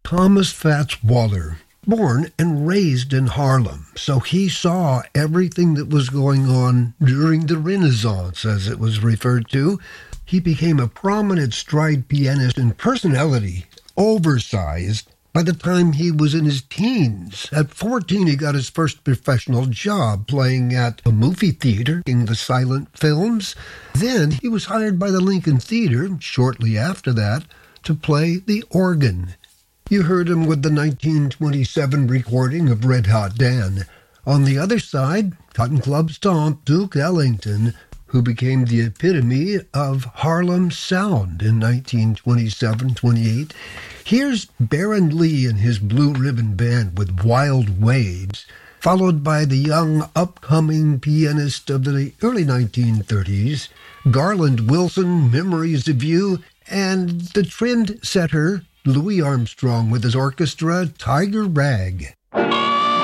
Thomas Fats Waller, born and raised in Harlem, so he saw everything that was going on during the Renaissance, as it was referred to. He became a prominent stride pianist and personality, oversized, by the time he was in his teens. At 14, he got his first professional job playing at a movie theater in the silent films. Then he was hired by the Lincoln Theater, shortly after that, to play the organ. You heard him with the 1927 recording of Red Hot Dan. On the other side, Cotton Club stomp Duke Ellington, who became the epitome of Harlem sound in 1927-28. Here's Baron Lee and his Blue Ribbon Band with Wild Waves, followed by the young upcoming pianist of the early 1930s, Garland Wilson, Memories of You, and the trend setter Louis Armstrong with his orchestra, Tiger Rag.